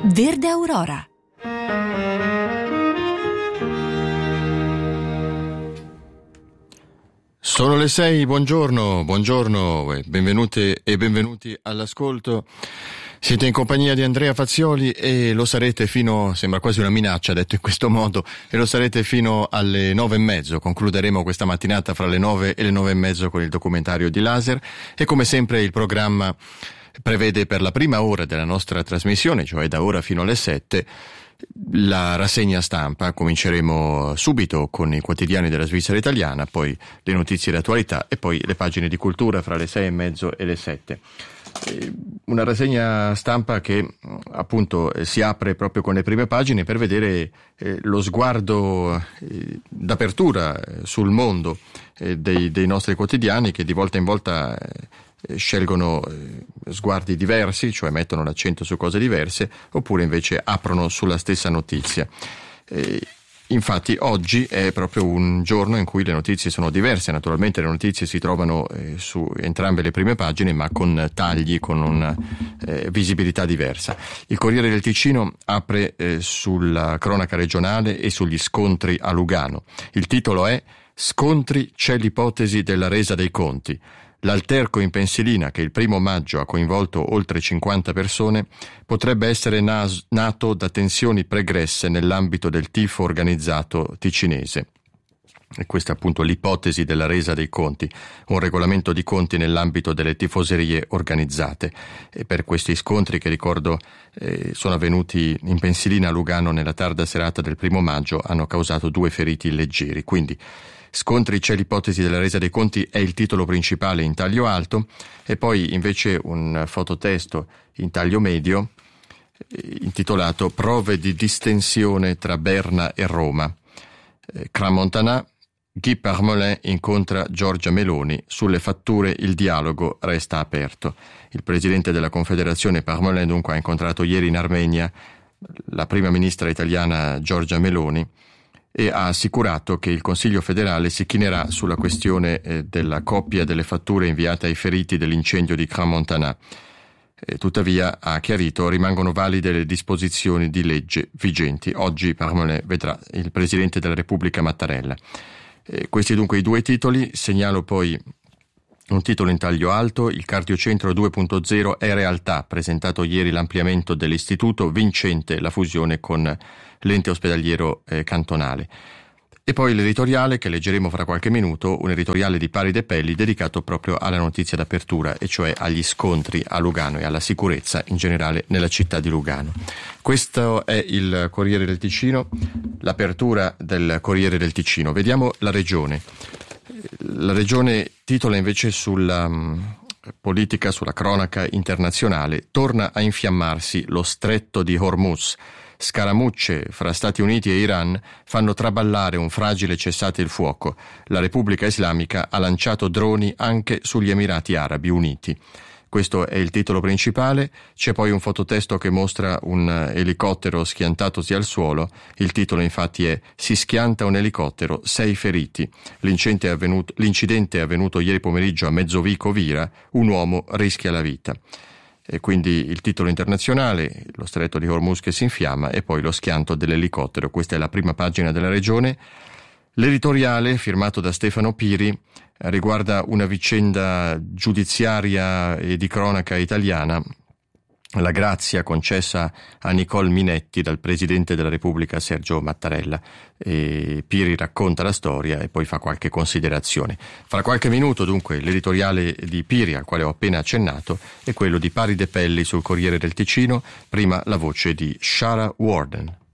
Verde Aurora. Sono le 6, buongiorno, benvenute e benvenuti all'ascolto. Siete in compagnia di Andrea Fazioli e lo sarete fino, sembra quasi una minaccia detto in questo modo, e lo sarete fino alle 9:30. Concluderemo questa mattinata fra le 9 e le 9:30 con il documentario di Laser e come sempre il programma prevede per la prima ora della nostra trasmissione, cioè da ora fino alle 7, la rassegna stampa. Cominceremo subito con i quotidiani della Svizzera italiana, poi le notizie di attualità e poi le pagine di cultura fra le 6:30 e le 7. Una rassegna stampa che appunto si apre proprio con le prime pagine per vedere lo sguardo d'apertura sul mondo dei nostri quotidiani, che di volta in volta scelgono sguardi diversi, cioè mettono l'accento su cose diverse, oppure invece aprono sulla stessa notizia. Infatti oggi è proprio un giorno in cui le notizie sono diverse. Naturalmente le notizie si trovano su entrambe le prime pagine, ma con tagli, con una visibilità diversa. Il Corriere del Ticino apre sulla cronaca regionale e sugli scontri a Lugano. Il titolo è "Scontri, c'è l'ipotesi della resa dei conti". L'alterco in Pensilina, che il 1 maggio ha coinvolto oltre 50 persone, potrebbe essere nato da tensioni pregresse nell'ambito del tifo organizzato ticinese. E questa è appunto l'ipotesi della resa dei conti, un regolamento di conti nell'ambito delle tifoserie organizzate. E per questi scontri, che ricordo sono avvenuti in Pensilina a Lugano nella tarda serata del 1 maggio, hanno causato 2 feriti leggeri. Quindi "Scontri, c'è l'ipotesi della resa dei conti" è il titolo principale in taglio alto, e poi invece un fototesto in taglio medio intitolato "Prove di distensione tra Berna e Roma". Crans-Montana, Guy Parmelin incontra Giorgia Meloni, sulle fatture il dialogo resta aperto. Il presidente della Confederazione Parmelin dunque ha incontrato ieri in Armenia la prima ministra italiana Giorgia Meloni e ha assicurato che il Consiglio federale si chinerà sulla questione della copia delle fatture inviate ai feriti dell'incendio di Crans-Montana. Tuttavia, ha chiarito, rimangono valide le disposizioni di legge vigenti. Oggi Parmelin vedrà il Presidente della Repubblica Mattarella. Questi dunque i 2 titoli. Segnalo poi un titolo in taglio alto: il Cardiocentro 2.0 è realtà, presentato ieri l'ampliamento dell'istituto, vincente la fusione con l'ente ospedaliero cantonale. E poi l'editoriale, che leggeremo fra qualche minuto, un editoriale di Pari De Pelli dedicato proprio alla notizia d'apertura, e cioè agli scontri a Lugano e alla sicurezza in generale nella città di Lugano. Questo è il Corriere del Ticino, l'apertura del Corriere del Ticino. Vediamo la regione. La regione titola invece sulla politica, sulla cronaca internazionale: torna a infiammarsi lo stretto di Hormuz. Scaramucce fra Stati Uniti e Iran fanno traballare un fragile cessate il fuoco. La Repubblica Islamica ha lanciato droni anche sugli Emirati Arabi Uniti. Questo è il titolo principale. C'è poi un fototesto che mostra un elicottero schiantatosi al suolo. Il titolo infatti è "Si schianta un elicottero, 6 feriti. L'incidente è avvenuto ieri pomeriggio a Mezzovico Vira, un uomo rischia la vita". E quindi il titolo internazionale, lo stretto di Hormuz che si infiamma, e poi lo schianto dell'elicottero. Questa è la prima pagina della regione. L'editoriale, firmato da Stefano Piri, riguarda una vicenda giudiziaria e di cronaca italiana, la grazia concessa a Nicole Minetti dal Presidente della Repubblica Sergio Mattarella. E Piri racconta la storia e poi fa qualche considerazione. Fra qualche minuto dunque l'editoriale di Piri, al quale ho appena accennato, e quello di Pari De Pelli sul Corriere del Ticino. Prima la voce di Shara Warden.